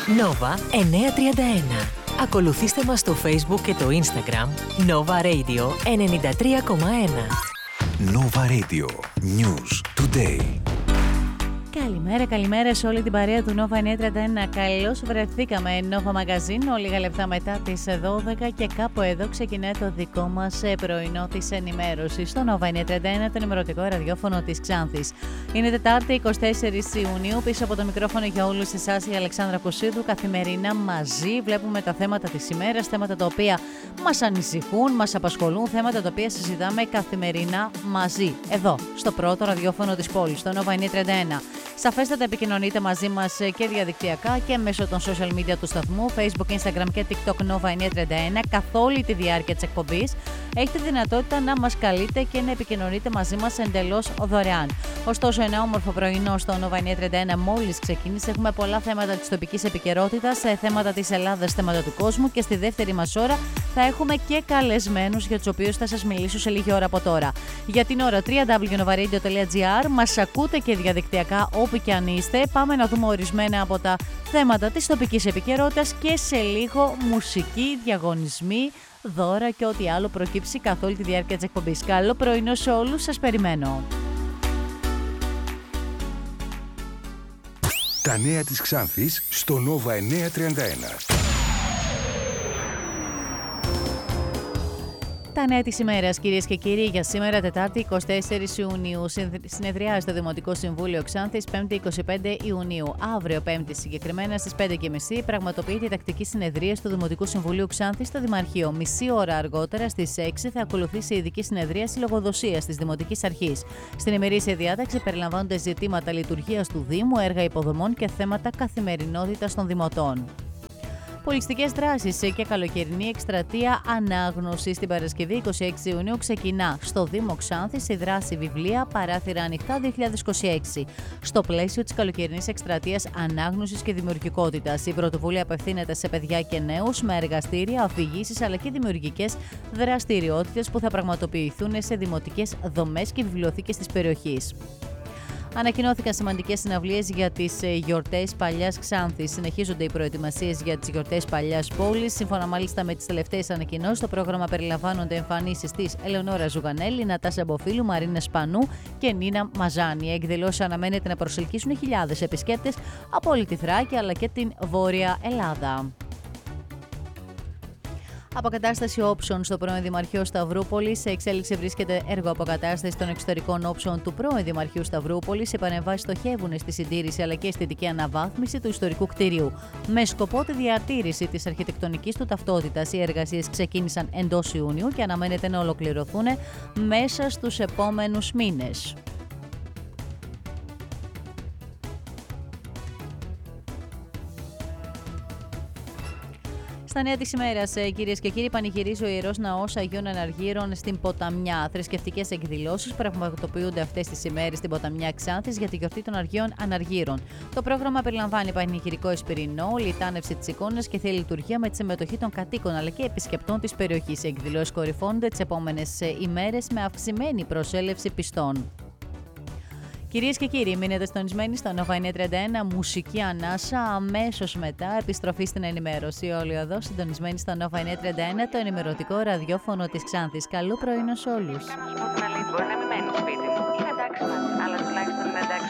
Nova 931. Ακολουθήστε μας στο Facebook και το Instagram Nova Radio 93,1. Nova Radio News Today. Καλημέρα σε όλη την παρέα του Nova 931. Καλώς βρεθήκαμε, Nova Magazine, λίγα λεπτά μετά τις 12 και κάπου εδώ ξεκινάει το δικό μας πρωινό της ενημέρωσης στο Nova 931, το ενημερωτικό ραδιόφωνο της Ξάνθης. Είναι Τετάρτη 24 Ιουνίου, πίσω από το μικρόφωνο για όλους εσάς η Αλεξάνδρα Κωσίδου. Καθημερινά μαζί βλέπουμε τα θέματα της ημέρας, θέματα τα οποία μας ανησυχούν, μας απασχολούν, θέματα τα οποία συζητάμε καθημερινά μαζί, εδώ, στο πρώτο ραδιόφωνο της πόλης, στο Nova 931. Σαφέστατα επικοινωνείτε μαζί μας και διαδικτυακά και μέσω των social media του σταθμού, Facebook, Instagram και TikTok Nova 931. Καθ' όλη τη διάρκεια της εκπομπής έχετε δυνατότητα να μας καλείτε και να επικοινωνείτε μαζί μας εντελώς δωρεάν. Ωστόσο, ένα όμορφο πρωινό στο Nova 931 μόλις ξεκίνησε. Έχουμε πολλά θέματα της τοπικής επικαιρότητας, θέματα της Ελλάδας, θέματα του κόσμου και στη δεύτερη μας ώρα θα έχουμε και καλεσμένους για τους οποίους θα σας μιλήσω σε λίγη ώρα από τώρα. Για την ώρα www.novaradio.gr, μας ακούτε και διαδικτυακά όπου και αν είστε. Πάμε να δούμε ορισμένα από τα θέματα της τοπικής επικαιρότητας και σε λίγο μουσική, διαγωνισμοί, δώρα και ό,τι άλλο προκύψει καθ' όλη τη διάρκεια της εκπομπής. Καλό πρωινό σε όλους, σας περιμένω. Τα νέα της Ξάνθης στο Nova 931. Τα νέα της ημέρας, κυρίες και κύριοι, για σήμερα Τετάρτη 24 Ιουνίου. Συνεδριάζει το Δημοτικό Συμβούλιο Ξάνθης 5η 25 Ιουνίου. Αύριο, Πέμπτη συγκεκριμένα στις 5:30, πραγματοποιείται η τακτική συνεδρία του Δημοτικού Συμβουλίου Ξάνθης στο Δημαρχείο. Μισή ώρα αργότερα, στις 6, θα ακολουθήσει η ειδική συνεδρίαση λογοδοσίας της Δημοτικής Αρχής. Στην ημερήσια διάταξη περιλαμβάνονται ζητήματα λειτουργίας του Δήμου, έργα υποδομών και θέματα καθημερινότητας των δημοτών. Πολιστικές δράσεις και καλοκαιρινή εκστρατεία ανάγνωση. Την Παρασκευή 26 Ιουνίου ξεκινά στο Δήμο Ξάνθης η δράση βιβλία Παράθυρα Ανοιχτά 2026. Στο πλαίσιο της καλοκαιρινής εκστρατείας ανάγνωσης και δημιουργικότητας, η πρωτοβουλία απευθύνεται σε παιδιά και νέους με εργαστήρια, αφηγήσεις αλλά και δημιουργικές δραστηριότητες που θα πραγματοποιηθούν σε δημοτικές δομές και βιβλιοθήκες της περιοχής. Ανακοινώθηκαν σημαντικές συναυλίες για τις γιορτές Παλιάς Ξάνθης. Συνεχίζονται οι προετοιμασίες για τις γιορτές Παλιάς Πόλης. Σύμφωνα μάλιστα με τις τελευταίες ανακοινώσεις, το πρόγραμμα περιλαμβάνονται εμφανίσεις της Ελεονόρα Ζουγανέλη, Νατάσα Μποφίλου, Μαρίνα Σπανού και Νίνα Μαζάνη. Οι εκδηλώσεις αναμένεται να προσελκύσουν χιλιάδες επισκέπτες από όλη τη Θράκη αλλά και την Βόρεια Ελλάδα. Αποκατάσταση όψεων στο πρώην Δημαρχείο Σταυρούπολης. Σε εξέλιξη βρίσκεται έργο αποκατάσταση των εξωτερικών όψεων του πρώην Δημαρχείου Σταυρούπολης. Οι επανεμβάσεις στοχεύουν στη συντήρηση αλλά και αισθητική αναβάθμιση του ιστορικού κτηρίου. Με σκοπό τη διατήρηση της αρχιτεκτονικής του ταυτότητας, οι εργασίες ξεκίνησαν εντός Ιουνίου και αναμένεται να ολοκληρωθούν μέσα στους επόμενους μήνες. Στα νέα της ημέρας, κυρίες και κύριοι, πανηγυρίζει ο Ιερός Ναός Αγίων Αναργύρων στην Ποταμιά. Θρησκευτικές εκδηλώσεις πραγματοποιούνται αυτές τις ημέρες στην Ποταμιά Ξάνθης για τη γιορτή των Αγίων Αναργύρων. Το πρόγραμμα περιλαμβάνει πανηγυρικό εσπιρινό, λιτάνευση της εικόνας και θεία λειτουργία με τη συμμετοχή των κατοίκων αλλά και επισκεπτών της περιοχής. Οι εκδηλώσεις κορυφώνονται τις επόμενες ημέρες με αυξημένη προσέλευση πιστών. Κυρίες και κύριοι, μείνετε συντονισμένοι στο Nova 931, μουσική ανάσα, αμέσως μετά επιστροφή στην ενημέρωση. Όλοι εδώ συντονισμένοι στο Nova 931, το ενημερωτικό ραδιόφωνο της Ξάνθης. Καλό πρωινό σε όλους.